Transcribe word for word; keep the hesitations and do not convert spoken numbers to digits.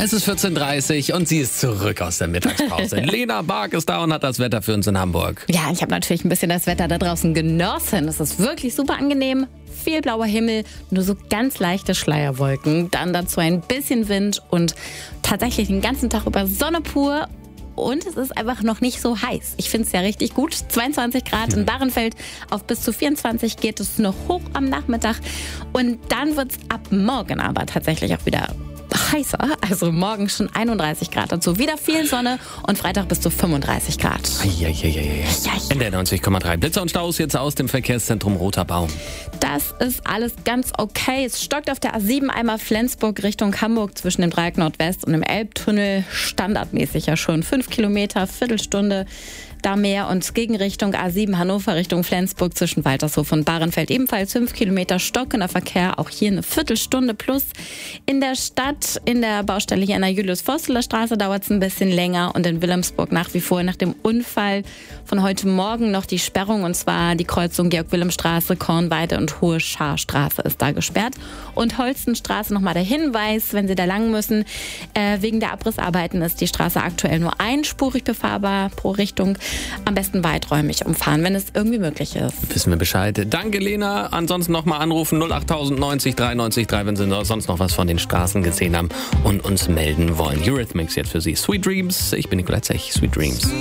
Es ist vierzehn Uhr dreißig und sie ist zurück aus der Mittagspause. Lena Bark ist da und hat das Wetter für uns in Hamburg. Ja, ich habe natürlich ein bisschen das Wetter da draußen genossen. Es ist wirklich super angenehm. Viel blauer Himmel, nur so ganz leichte Schleierwolken. Dann dazu ein bisschen Wind und tatsächlich den ganzen Tag über Sonne pur. Und es ist einfach noch nicht so heiß. Ich finde es ja richtig gut. zweiundzwanzig Grad in Bahrenfeld, auf bis zu vierundzwanzig geht es noch hoch am Nachmittag. Und dann wird es ab morgen aber tatsächlich auch wieder heißer. Also morgen schon einunddreißig Grad. Dazu wieder viel Sonne und Freitag bis zu fünfunddreißig Grad. Eieieiei. Ja, ja. In der neunzig Komma drei. Blitzer und Staus jetzt aus dem Verkehrszentrum Roter Baum. Das ist alles ganz okay. Es stockt auf der A sieben einmal Flensburg Richtung Hamburg zwischen dem Dreieck Nordwest und dem Elbtunnel. Standardmäßig ja schon fünf Kilometer, Viertelstunde. Da mehr und Gegenrichtung A sieben Hannover Richtung Flensburg zwischen Waltershof und Bahrenfeld ebenfalls fünf Kilometer stockender Verkehr. Auch hier eine Viertelstunde plus. In der Stadt, in der Baustelle hier an der Julius-Forsteler-Straße dauert es ein bisschen länger und in Wilhelmsburg nach wie vor nach dem Unfall von heute Morgen noch die Sperrung, und zwar die Kreuzung Georg-Wilhelm-Straße, Kornweide und Hohe Scharstraße ist da gesperrt. Und Holstenstraße nochmal der Hinweis, wenn Sie da lang müssen, äh, wegen der Abrissarbeiten ist die Straße aktuell nur einspurig befahrbar pro Richtung. Am besten weiträumig umfahren, wenn es irgendwie möglich ist. Wissen wir Bescheid. Danke, Lena. Ansonsten nochmal anrufen null acht neunzig dreiundneunzig drei, wenn Sie sonst noch was von den Straßen gesehen haben und uns melden wollen. Eurythmics jetzt für Sie. Sweet Dreams. Ich bin Nikolai Zech. Sweet Dreams.